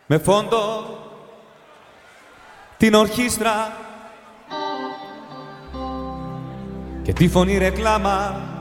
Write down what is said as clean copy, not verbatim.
με φόντο την ορχήστρα και τη φωνή ρεκλάμα